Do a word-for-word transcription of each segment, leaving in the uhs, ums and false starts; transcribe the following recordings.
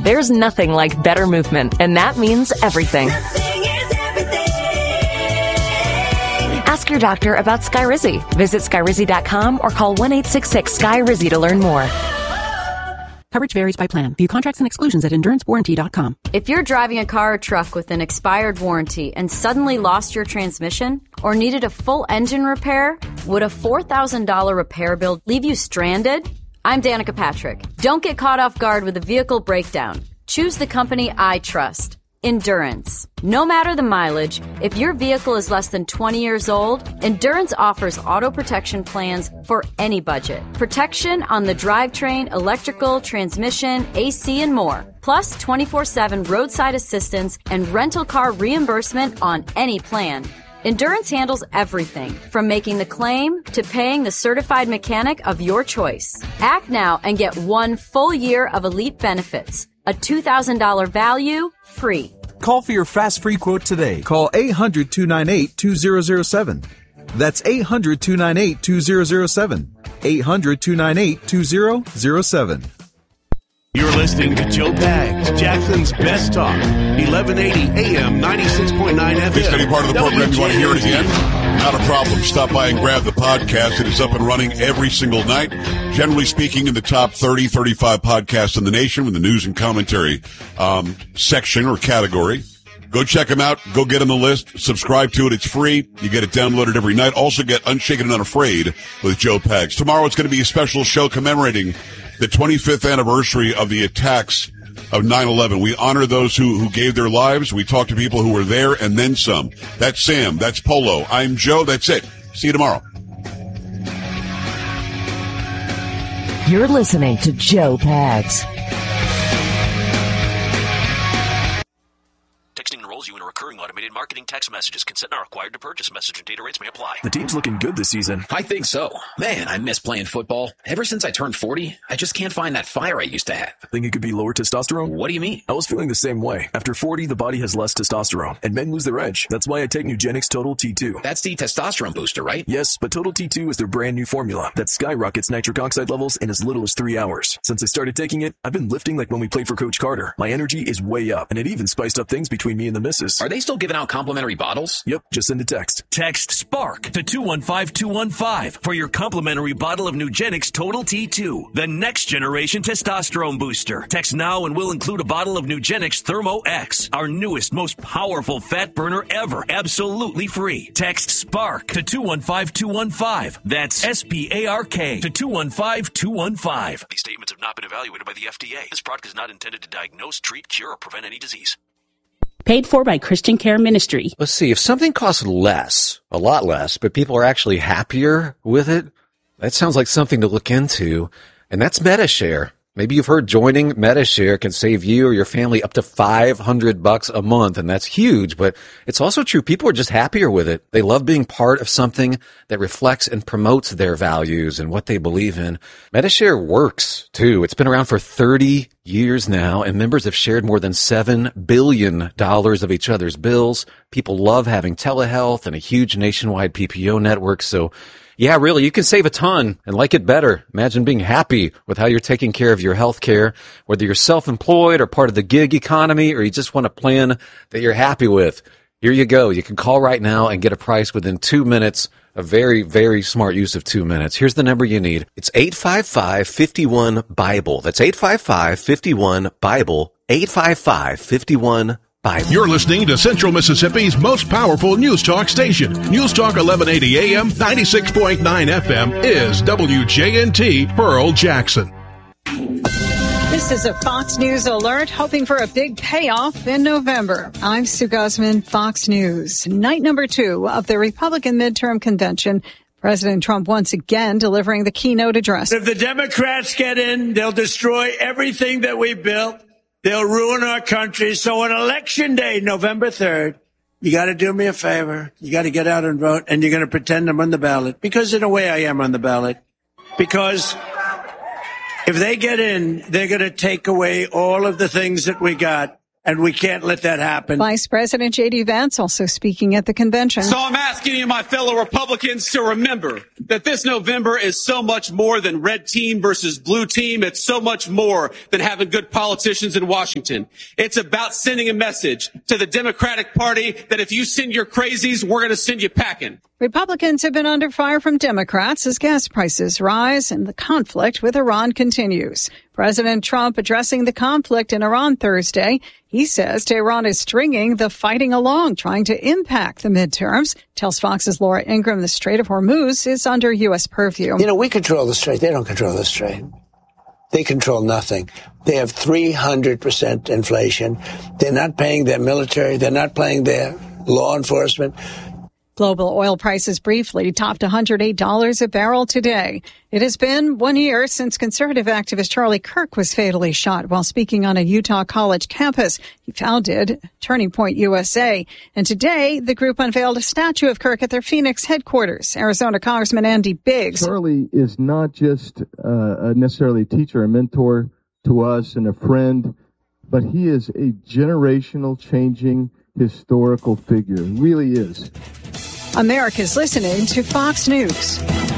There's nothing like better movement, and that means everything. Ask your doctor about Skyrizi. Visit Skyrizi dot com or call one eight six six S K Y R I Z I to learn more. Coverage varies by plan. View contracts and exclusions at endurance warranty dot com. If you're driving a car or truck with an expired warranty and suddenly lost your transmission or needed a full engine repair, would a four thousand dollars repair bill leave you stranded? I'm Danica Patrick. Don't get caught off guard with a vehicle breakdown. Choose the company I trust. Endurance. No matter the mileage, if your vehicle is less than twenty years old, Endurance offers auto protection plans for any budget. Protection on the drivetrain, electrical, transmission, A C, and more. Plus twenty-four seven roadside assistance and rental car reimbursement on any plan. Endurance handles everything, from making the claim to paying the certified mechanic of your choice. Act now and get one full year of elite benefits. A two thousand dollars value, free. Call for your fast free quote today. Call eight hundred, two nine eight, two zero zero seven. That's eight hundred, two nine eight, two zero zero seven. eight hundred, two nine eight, two zero zero seven. You're listening to Joe Pags, Jackson's Best Talk, eleven eighty A M, ninety-six point nine F M. Missed any part of the program you want to hear it again? Not a problem. Stop by and grab the podcast. It is up and running every single night. Generally speaking, in the top thirty, thirty-five podcasts in the nation with the news and commentary um, section or category. Go check them out. Go get on the list. Subscribe to it. It's free. You get it downloaded every night. Also get Unshaken and Unafraid with Joe Pags. Tomorrow it's going to be a special show commemorating the twenty-fifth anniversary of the attacks of nine eleven. We honor those who, who gave their lives. We talk to people who were there and then some. That's Sam. That's Polo. I'm Joe. That's it. See you tomorrow. You're listening to Joe Pags. Texting enrolls you in a recurring automated marketing text messages. Consent not required to purchase. Message and data rates may apply. The team's looking good this season. I think so. Man, I miss playing football. Ever since I turned forty, I just can't find that fire I used to have. Think it could be lower testosterone? What do you mean? I was feeling the same way. After forty, the body has less testosterone, and men lose their edge. That's why I take Nugenix Total T two. That's the testosterone booster, right? Yes, but Total T two is their brand new formula that skyrockets nitric oxide levels in as little as three hours. Since I started taking it, I've been lifting like when we played for Coach Carter. My energy is way up, and it even spiced up things between me and the missus. Are they still giving out complimentary bottles? Yep, just send a text. Text SPARK to two one five two one five for your complimentary bottle of Nugenix Total T two, the next generation testosterone booster. Text now and we'll include a bottle of Nugenix Thermo X, our newest, most powerful fat burner ever, absolutely free. Text SPARK to two one five two one five. That's S P A R K to two one five two one five. These statements have not been evaluated by the F D A. This product is not intended to diagnose, treat, cure, or prevent any disease. Paid for by Christian Care Ministry. Let's see, if something costs less, a lot less, but people are actually happier with it, that sounds like something to look into, and that's MediShare. Maybe you've heard joining MediShare can save you or your family up to five hundred bucks a month, and that's huge, but it's also true. People are just happier with it. They love being part of something that reflects and promotes their values and what they believe in. MediShare works, too. It's been around for thirty years now, and members have shared more than seven billion dollars of each other's bills. People love having telehealth and a huge nationwide P P O network, so yeah, really, you can save a ton and like it better. Imagine being happy with how you're taking care of your health care, whether you're self-employed or part of the gig economy, or you just want a plan that you're happy with. Here you go. You can call right now and get a price within two minutes. A very, very smart use of two minutes. Here's the number you need. It's eight five five, five one, BIBLE. That's eight five five, five one, BIBLE. eight five five, five one, BIBLE. You're listening to Central Mississippi's most powerful news talk station. News Talk eleven eighty A M, ninety-six point nine F M is W J N T Pearl Jackson. This is a Fox News alert, hoping for a big payoff in November. I'm Sue Guzman, Fox News. Night number two of the Republican midterm convention. President Trump once again delivering the keynote address. If the Democrats get in, they'll destroy everything that we built. They'll ruin our country. So on Election Day, November third, you got to do me a favor. You got to get out and vote, and you're going to pretend I'm on the ballot. Because in a way, I am on the ballot. Because if they get in, they're going to take away all of the things that we got. And we can't let that happen. Vice President J D. Vance also speaking at the convention. So I'm asking you, my fellow Republicans, to remember that this November is so much more than red team versus blue team. It's so much more than having good politicians in Washington. It's about sending a message to the Democratic Party that if you send your crazies, we're going to send you packing. Republicans have been under fire from Democrats as gas prices rise and the conflict with Iran continues. President Trump addressing the conflict in Iran Thursday. He says Tehran is stringing the fighting along, trying to impact the midterms. Tells Fox's Laura Ingraham the Strait of Hormuz is under U S purview. You know, we control the Strait. They don't control the Strait. They control nothing. They have three hundred percent inflation. They're not paying their military. They're not paying their law enforcement. Global oil prices briefly topped one hundred eight dollars a barrel today. It has been one year since conservative activist Charlie Kirk was fatally shot while speaking on a Utah college campus. He founded Turning Point U S A. And today, the group unveiled a statue of Kirk at their Phoenix headquarters. Arizona Congressman Andy Biggs. Charlie is not just uh, necessarily a teacher, a mentor to us and a friend, but he is a generational changing historical figure. He really is. America's listening to Fox News.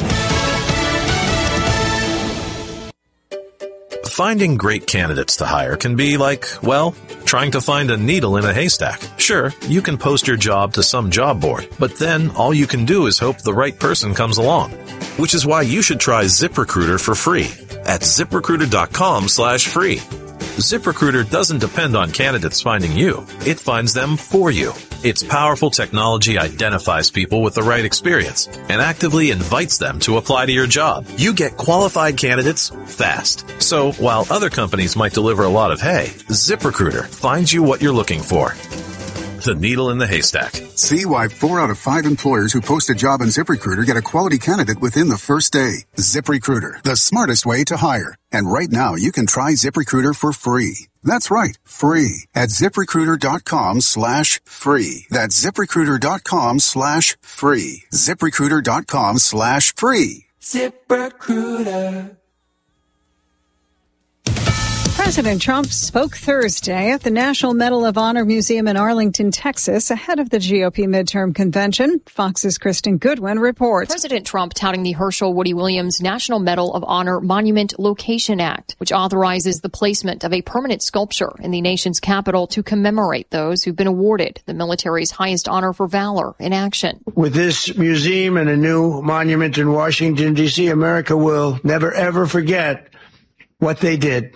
Finding great candidates to hire can be like, well, trying to find a needle in a haystack. Sure, you can post your job to some job board, but then all you can do is hope the right person comes along. Which is why you should try ZipRecruiter for free at ZipRecruiter.com slash free. ZipRecruiter doesn't depend on candidates finding you. It finds them for you. Its powerful technology identifies people with the right experience and actively invites them to apply to your job. You get qualified candidates fast. So while other companies might deliver a lot of hay, ZipRecruiter finds you what you're looking for. The needle in the haystack. See why four out of five employers who post a job on ZipRecruiter get a quality candidate within the first day. ZipRecruiter, the smartest way to hire. And right now, you can try ZipRecruiter for free. That's right, free at ZipRecruiter.com slash free. That's ZipRecruiter.com slash free. ZipRecruiter.com slash free. ZipRecruiter. President Trump spoke Thursday at the National Medal of Honor Museum in Arlington, Texas, ahead of the G O P midterm convention. Fox's Kristen Goodwin reports. President Trump touting the Herschel Woody Williams National Medal of Honor Monument Location Act, which authorizes the placement of a permanent sculpture in the nation's capital to commemorate those who've been awarded the military's highest honor for valor in action. With this museum and a new monument in Washington, D C, America will never, ever forget what they did.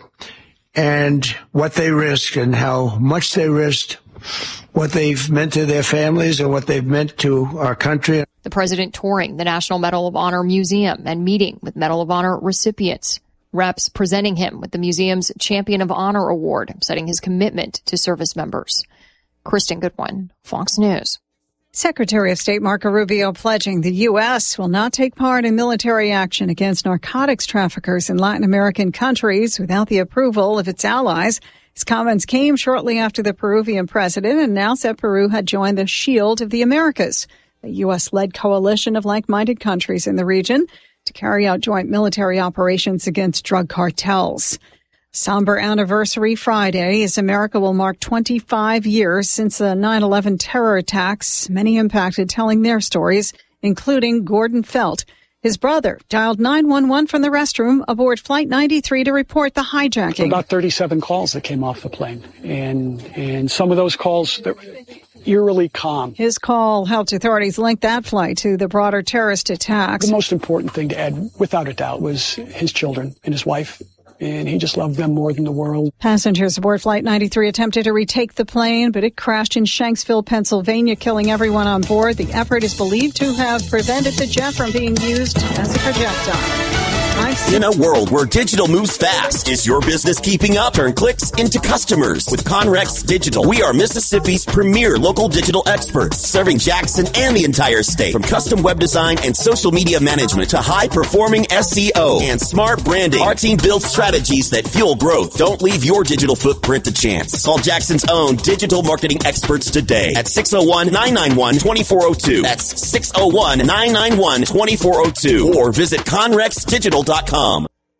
And what they risked and how much they risked, what they've meant to their families and what they've meant to our country. The president touring the National Medal of Honor Museum and meeting with Medal of Honor recipients. Reps presenting him with the museum's Champion of Honor Award, citing his commitment to service members. Kristen Goodwin, Fox News. Secretary of State Marco Rubio pledging the U S will not take part in military action against narcotics traffickers in Latin American countries without the approval of its allies. His comments came shortly after the Peruvian president announced that Peru had joined the Shield of the Americas, a U S-led coalition of like-minded countries in the region, to carry out joint military operations against drug cartels. Somber anniversary Friday as America will mark twenty-five years since the nine eleven terror attacks, many impacted telling their stories, including Gordon Felt. His brother dialed nine one one from the restroom aboard Flight ninety-three to report the hijacking. About thirty-seven calls that came off the plane, and and some of those calls that were eerily calm. His call helped authorities link that flight to the broader terrorist attacks. The most important thing to add, without a doubt, was his children and his wife. And he just loved them more than the world. Passengers aboard Flight ninety-three attempted to retake the plane, but it crashed in Shanksville, Pennsylvania, killing everyone on board. The effort is believed to have prevented the jet from being used as a projectile. In a world where digital moves fast, is your business keeping up? Turn clicks into customers with Conrex Digital. We are Mississippi's premier local digital experts, serving Jackson and the entire state. From custom web design and social media management to high-performing S E O and smart branding, our team builds strategies that fuel growth. Don't leave your digital footprint to chance. Call Jackson's own digital marketing experts today at six oh one, nine nine one, two four oh two. That's six oh one, nine nine one, two four oh two. Or visit conrex digital dot com.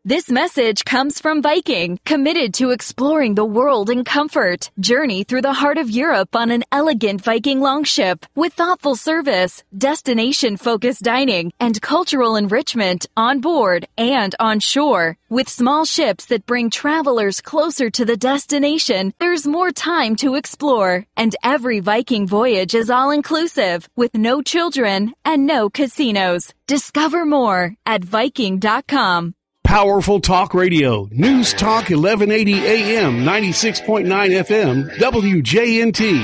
This message comes from Viking, committed to exploring the world in comfort. Journey through the heart of Europe on an elegant Viking longship with thoughtful service, destination-focused dining, and cultural enrichment on board and on shore. With small ships that bring travelers closer to the destination, there's more time to explore. And every Viking voyage is all-inclusive, with no children and no casinos. Discover more at Viking dot com. Powerful Talk Radio, News Talk eleven eighty A M, ninety-six point nine F M, W J N T.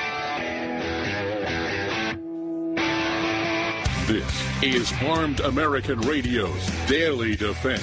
This is Armed American Radio's Daily Defense.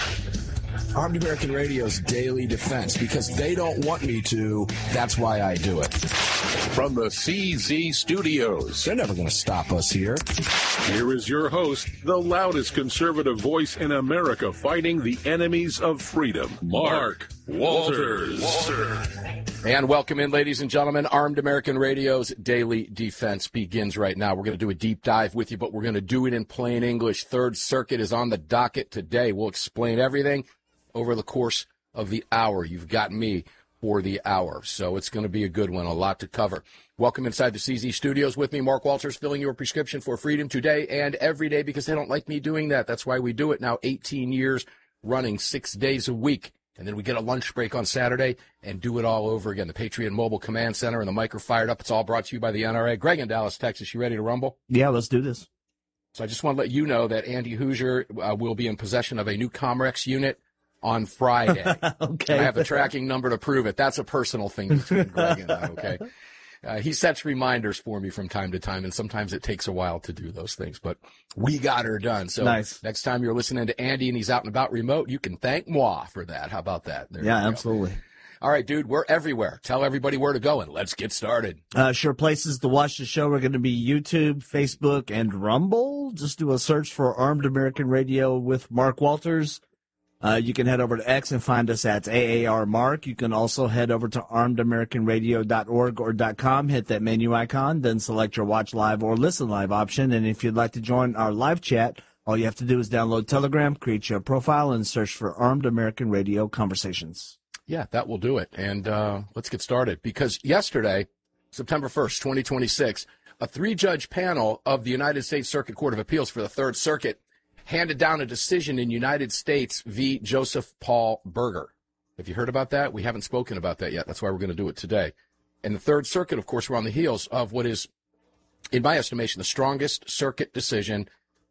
Armed American Radio's Daily Defense, because they don't want me to, that's why I do it. From the C Z Studios. They're never going to stop us here. Here is your host, the loudest conservative voice in America fighting the enemies of freedom, Mark Walters. Walter. And welcome in, ladies and gentlemen. Armed American Radio's Daily Defense begins right now. We're going to do a deep dive with you, but we're going to do it in plain English. Third Circuit is on the docket today. We'll explain everything over the course of the hour. You've got me for the hour, so it's going to be a good one, a lot to cover. Welcome inside the C Z Studios with me, Mark Walters, filling your prescription for freedom today and every day, because they don't like me doing that. That's why we do it now, eighteen years running, six days a week. And then we get a lunch break on Saturday and do it all over again. The Patriot Mobile Command Center and the mic are fired up. It's all brought to you by the N R A. Greg in Dallas, Texas, you ready to rumble? Yeah, let's do this. So I just want to let you know that Andy Hoosier uh, will be in possession of a new Comrex unit on Friday. Okay. I have the tracking number to prove it. That's a personal thing between Greg and I, okay? Uh, he sets reminders for me from time to time, and sometimes it takes a while to do those things, but we got her done. So nice. Next time you're listening to Andy and he's out and about remote, you can thank moi for that. How about that? There yeah, absolutely. All right, dude, we're everywhere. Tell everybody where to go, and let's get started. Uh, sure places to watch the show are going to be YouTube, Facebook, and Rumble. Just do a search for Armed American Radio with Mark Walters. Uh, you can head over to X and find us at A A R Mark. You can also head over to armed american radio dot org or .com, hit that menu icon, then select your watch live or listen live option. And if you'd like to join our live chat, all you have to do is download Telegram, create your profile, and search for Armed American Radio Conversations. Yeah, that will do it. And uh, let's get started. Because yesterday, September first, twenty twenty-six, a three-judge panel of the United States Circuit Court of Appeals for the Third Circuit handed down a decision in United States v. Joseph Paul Burger. Have you heard about that? We haven't spoken about that yet. That's why we're going to do it today. And the Third Circuit, of course, we're on the heels of what is, in my estimation, the strongest circuit decision,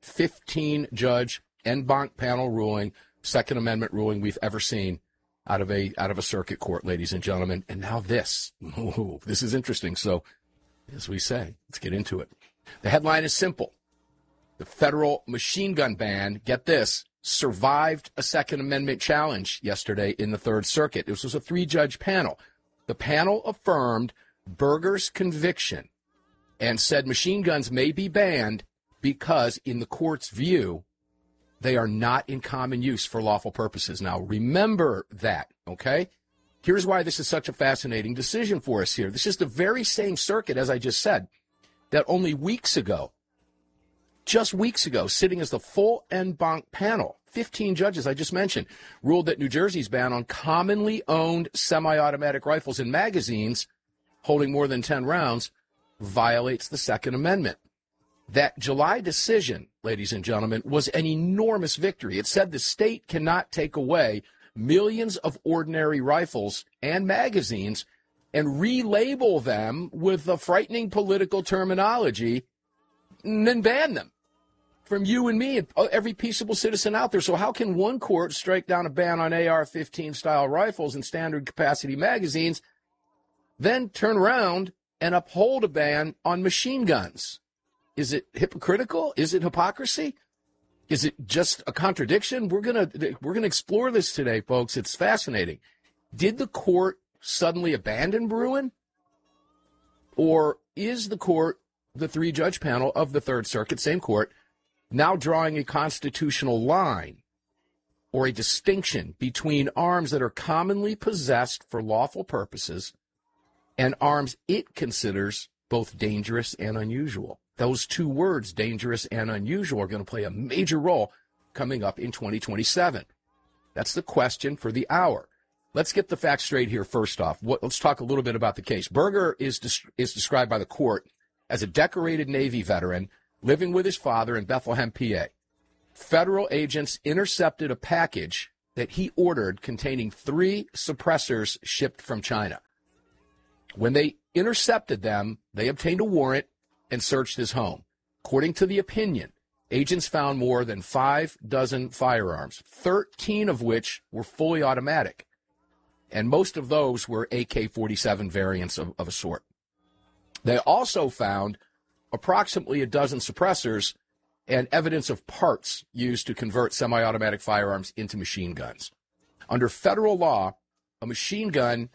fifteen-judge en banc panel ruling, Second Amendment ruling we've ever seen out of a out of a circuit court, ladies and gentlemen. And now this. Ooh, this is interesting. So, as we say, let's get into it. The headline is simple. The federal machine gun ban, get this, survived a Second Amendment challenge yesterday in the Third Circuit. This was a three-judge panel. The panel affirmed Burger's conviction and said machine guns may be banned because, in the court's view, they are not in common use for lawful purposes. Now, remember that, okay? Here's why this is such a fascinating decision for us here. This is the very same circuit, as I just said, that only weeks ago, just weeks ago, sitting as the full en banc panel, fifteen judges I just mentioned, ruled that New Jersey's ban on commonly owned semi-automatic rifles and magazines holding more than ten rounds violates the Second Amendment. That July decision, ladies and gentlemen, was an enormous victory. It said the state cannot take away millions of ordinary rifles and magazines and relabel them with the frightening political terminology and then ban them from you and me and every peaceable citizen out there. So how can one court strike down a ban on A R fifteen style rifles and standard capacity magazines, then turn around and uphold a ban on machine guns? Is it hypocritical? Is it hypocrisy? Is it just a contradiction? We're gonna we're gonna explore this today, folks. It's fascinating. Did the court suddenly abandon Bruen, or is the court, the three-judge panel of the Third Circuit, same court, now drawing a constitutional line or a distinction between arms that are commonly possessed for lawful purposes and arms it considers both dangerous and unusual? Those two words, dangerous and unusual, are going to play a major role coming up in twenty twenty-seven. That's the question for the hour. Let's get the facts straight here first off. What, let's talk a little bit about the case. Berger is, des- is described by the court as a decorated Navy veteran living with his father in Bethlehem, P A. Federal agents intercepted a package that he ordered containing three suppressors shipped from China. When they intercepted them, they obtained a warrant and searched his home. According to the opinion, agents found more than five dozen firearms, thirteen of which were fully automatic, and most of those were A K forty-seven variants of, of a sort. They also found approximately a dozen suppressors and evidence of parts used to convert semi-automatic firearms into machine guns. Under federal law, a machine gun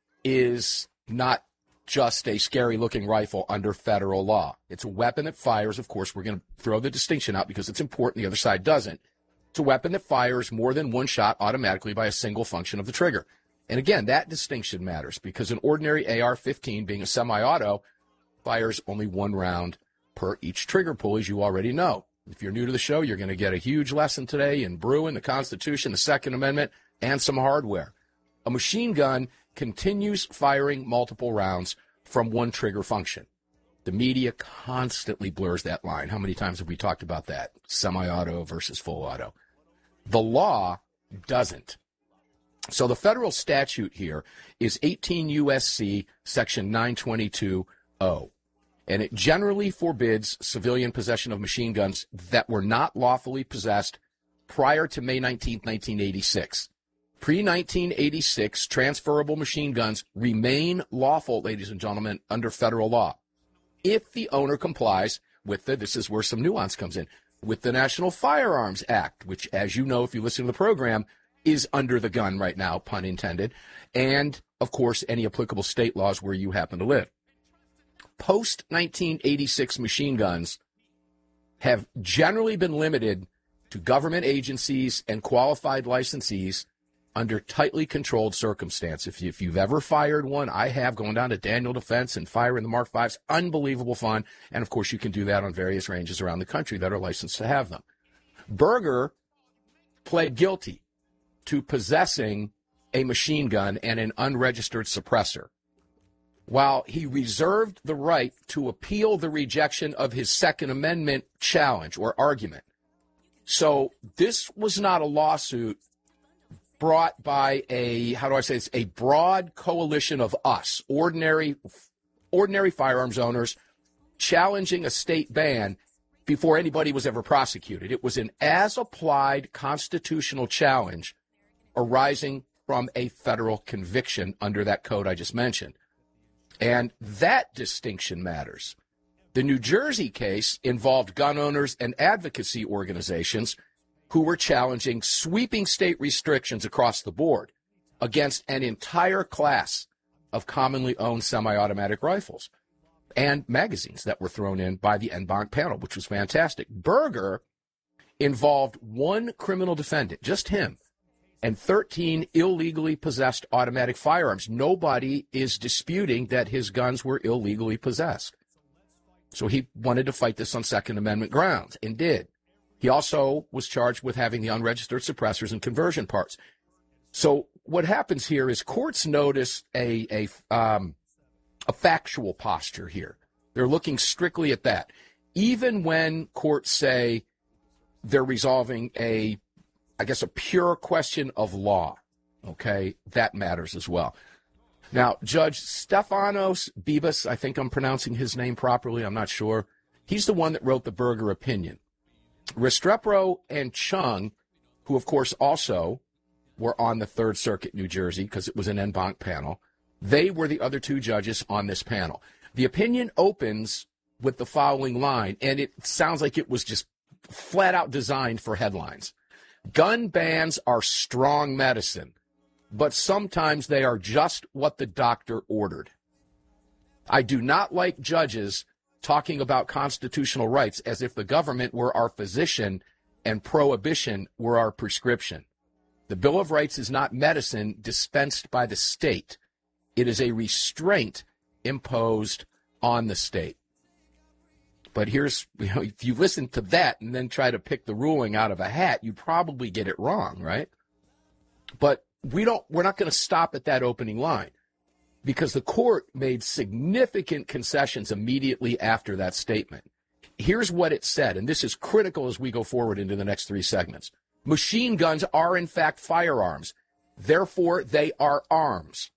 is not just a scary-looking rifle under federal law. It's a weapon that fires. Of course, we're going to throw the distinction out because it's important. The other side doesn't. It's a weapon that fires more than one shot automatically by a single function of the trigger. And again, that distinction matters because an ordinary A R fifteen, being a semi-auto, fires only one round per each trigger pull, as you already know. If you're new to the show, you're going to get a huge lesson today in Bruin, the Constitution, the Second Amendment, and some hardware. A machine gun continues firing multiple rounds from one trigger function. The media constantly blurs that line. How many times have we talked about that? Semi-auto versus full auto. The law doesn't. So the federal statute here is eighteen U S C section nine twenty-two O, and it generally forbids civilian possession of machine guns that were not lawfully possessed prior to May nineteenth, nineteen eighty-six. Pre nineteen eighty-six, transferable machine guns remain lawful, ladies and gentlemen, under federal law, if the owner complies with the, this is where some nuance comes in, with the National Firearms Act, which, as you know, if you listen to the program, is under the gun right now, pun intended, and, of course, any applicable state laws where you happen to live. Post nineteen eighty-six machine guns have generally been limited to government agencies and qualified licensees under tightly controlled circumstance. If, you, if you've ever fired one, I have, going down to Daniel Defense and firing the Mark fives, unbelievable fun. And, of course, you can do that on various ranges around the country that are licensed to have them. Berger pled guilty to possessing a machine gun and an unregistered suppressor, while he reserved the right to appeal the rejection of his Second Amendment challenge or argument. So this was not a lawsuit brought by a, how do I say this, a broad coalition of us, ordinary, ordinary firearms owners, challenging a state ban before anybody was ever prosecuted. It was an as-applied constitutional challenge arising from a federal conviction under that code I just mentioned. And that distinction matters. The New Jersey case involved gun owners and advocacy organizations who were challenging sweeping state restrictions across the board against an entire class of commonly owned semi-automatic rifles and magazines that were thrown in by the en banc panel, which was fantastic. Berger involved one criminal defendant, just him, and thirteen illegally possessed automatic firearms. Nobody is disputing that his guns were illegally possessed. So he wanted to fight this on Second Amendment grounds, and did. He also was charged with having the unregistered suppressors and conversion parts. So what happens here is courts notice a a, um, a factual posture here. They're looking strictly at that. Even when courts say they're resolving a I guess, a pure question of law, okay, that matters as well. Now, Judge Stefanos Bibas, I think I'm pronouncing his name properly, I'm not sure. He's the one that wrote the Berger opinion. Restrepo and Chung, who, of course, also were on the Third Circuit, New Jersey, because it was an en banc panel, they were the other two judges on this panel. The opinion opens with the following line, and it sounds like it was just flat out designed for headlines. Gun bans are strong medicine, but sometimes they are just what the doctor ordered. I do not like judges talking about constitutional rights as if the government were our physician and prohibition were our prescription. The Bill of Rights is not medicine dispensed by the state. It is a restraint imposed on the state. But here's, you know, if you listen to that and then try to pick the ruling out of a hat, you probably get it wrong, right? But we don't, we're not going to stop at that opening line because the court made significant concessions immediately after that statement. Here's what it said, and this is critical as we go forward into the next three segments. Machine guns are, in fact, firearms. Therefore, they are arms.